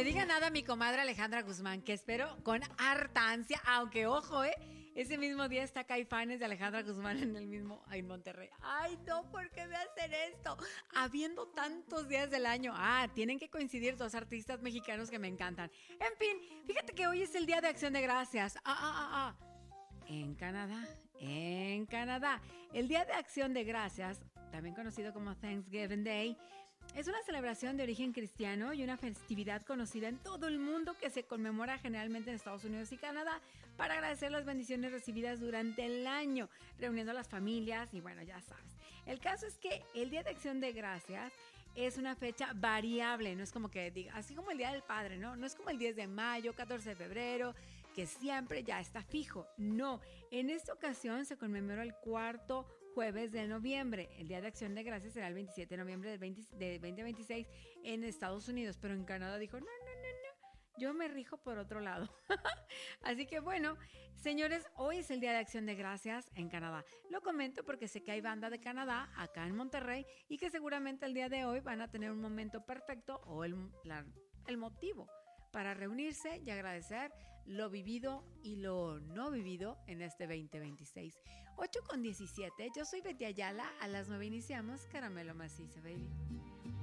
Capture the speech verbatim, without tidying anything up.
diga nada mi comadre Alejandra Guzmán, que espero con harta ansia, aunque ojo, eh, ese mismo día está Caifanes de Alejandra Guzmán en el mismo, en Monterrey. Ay, no, ¿por qué me hacen esto? Habiendo tantos días del año. Ah, tienen que coincidir dos artistas mexicanos que me encantan. En fin, fíjate que hoy es el Día de Acción de Gracias. Ah, ah, ah, ah. En Canadá, en Canadá. El Día de Acción de Gracias, también conocido como Thanksgiving Day, es una celebración de origen cristiano y una festividad conocida en todo el mundo que se conmemora generalmente en Estados Unidos y Canadá para agradecer las bendiciones recibidas durante el año, reuniendo a las familias y bueno, ya sabes. El caso es que el Día de Acción de Gracias es una fecha variable, no es como que diga, así como el Día del Padre, ¿no? No es como el diez de mayo, catorce de febrero, que siempre ya está fijo. No, en esta ocasión se conmemora el cuarto jueves de noviembre. El Día de Acción de Gracias será el veintisiete de noviembre del veinte, de veinte veintiséis en Estados Unidos, pero en Canadá dijo, no, no, no, no, yo me rijo por otro lado. Así que bueno, señores, hoy es el Día de Acción de Gracias en Canadá. Lo comento porque sé que hay banda de Canadá acá en Monterrey y que seguramente el día de hoy van a tener un momento perfecto o el, la, el motivo para reunirse y agradecer lo vivido y lo no vivido en este veinte veintiséis. ocho con diecisiete, yo soy Betty Ayala, a las nueve iniciamos Caramelo Macizo, baby.